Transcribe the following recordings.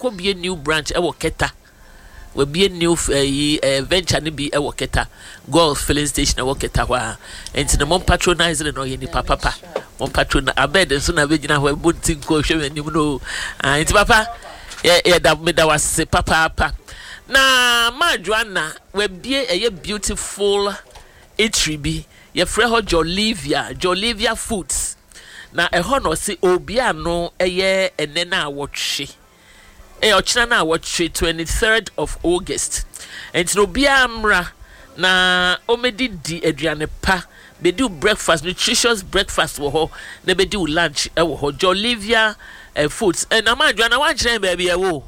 ko be a new branch e wo Keta. We be a new venture ni bi e wo Keta. Golf filling station e wo Keta wa. Enti na mon patronize no ye ni papa. Mon patronize abed so na be gina ho buntin ko hwe anim no. Enti papa ye da me da wase papa. Na ma Joanna we be a beautiful eatery bi. Ye frɛ ho Jolivia Foods. Na ɛhɔ no se obi ano ɛyɛ ene na awɔtwe. Ɔkyena na awɔtwe 23rd of August. Enti no bia amra na omedi di aduane pa. Be do breakfast, nutritious breakfast wo hɔ. Na be do lunch ɛwɔ hɔ. Jolivia Foods. Na ma Joanna wan kyerɛ baby ɛwɔ.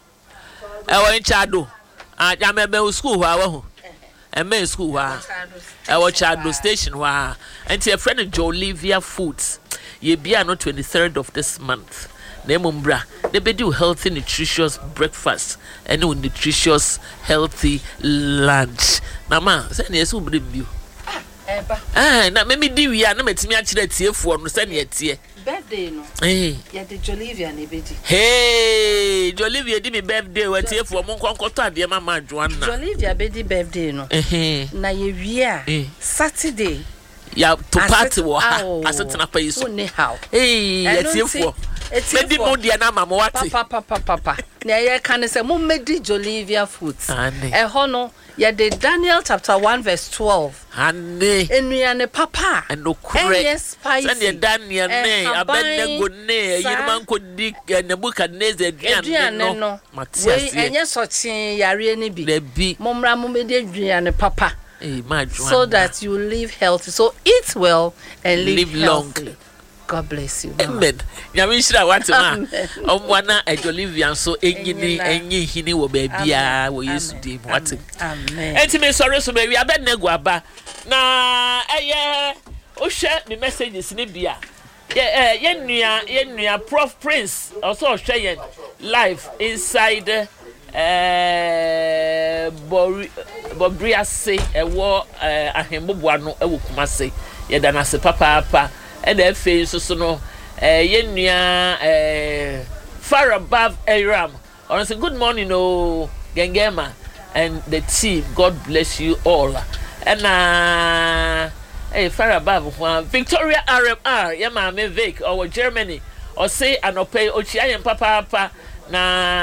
Ɛwɔ nchado. Ya me school hɔ awɔ. Main school wa Chado station wa and your friend Jolivia Foods ye be no 23rd of this month na mumbra they be do healthy nutritious breakfast and nutritious healthy lunch na ma say na yesu brim bio na me di wi na metimi a kire tiefo no say na tie birthday no ya de Jolivia na be di Jolivia di me birthday wa tiefo mo nkonkoto ade ma Joanna Jolivia be di birthday no na ye wi a Saturday ya to party wo ha asetena pa yesu ne how ya tiefo medi mo dia na mama wate papa na ye kan say mo medi Jolivia Foods ho no ya de Daniel chapter 1 verse 12 ane enuane papa enokure yes spicy send Daniel ne abednego ne yirman ko di Nebukadnezar aduane no we enye sochen yare ne bi momra mo medi aduane papa so that you live healthy so eat well and live long. God bless you. Amen. Nyamishira watu ma. Omwana Jolivia so enyi hini wo baabia wo Yesu dim watu. Amen. Enti me sorry so baby abednego aba. Na eye o share me messages ni bia. Ye nua Prof Prince also share yen live inside Bobriase ewo ahemboboa no ewo Kumase. Ye dana se papa and the face so no yenua far above Aram. I say good morning Gengema and the team. God bless you all. And far above Victoria RMR yama me Vic or Germany or say anope ochi ayem papa na